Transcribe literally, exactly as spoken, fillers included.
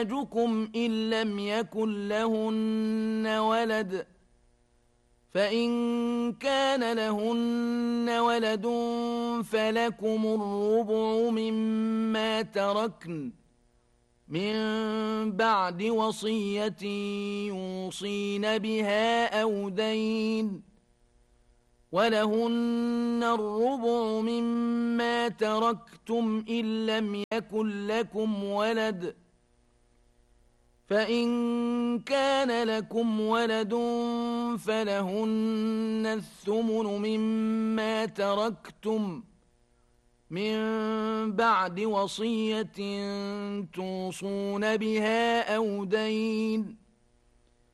أزواجكم إن لم يكن لهن ولد فإن كان لهن ولد فلكم الربع مما تركن من بعد وصية يوصين بها أو دين ولهن الربع مما تركتم إن لم يكن لكم ولد فإن كان لكم ولد فلهن الثمن مما تركتم من بعد وصية توصون بها أو دين